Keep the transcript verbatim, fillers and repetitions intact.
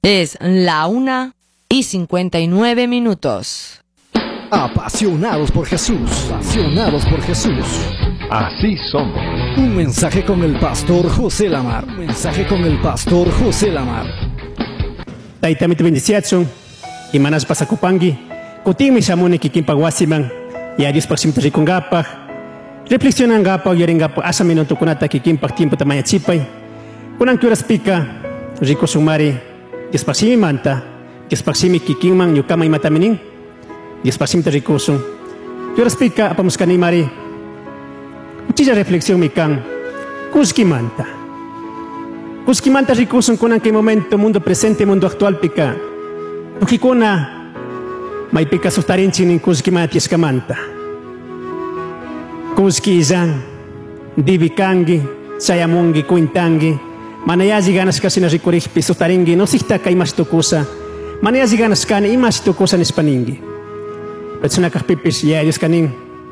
Es la una y cincuenta y nueve minutos. Apasionados por Jesús, apasionados por Jesús. Así somos. Un mensaje con el pastor José Lamar. Un mensaje con el pastor José Lamar. Taitamit bendiciación, y manas pasakupangi, kuting mi samuni kikimpagwasiman, y a Dios pasimta rikungapag, reflexionan gapag, yaringapag asa minuto kunata kikimpag tiempo tamaya chipay, kunang kuras pika, rico sumari, Dios pasimi manta, Dios pasimi kikingmang nyukamay matamining, Dios pasimta rikosong, kuras pika apamuskani mari, muchilla reflexión mi kang, kuski manta. Kuskimanta rikosong kunang kay momento, mundo presente, mundo actual pika. Ukikuna, may pika sustarin chinin kuskimati eskamanta. Kuski izang, dibikangi, sayamungi, kuintangi, manayazi ganas kasi na rikurihpi sustaringi, no sihta kay mas tukusa, manayazi ganas kani imas tukusa nispaningi. Petsunakak pipis, ya Diyos kaning,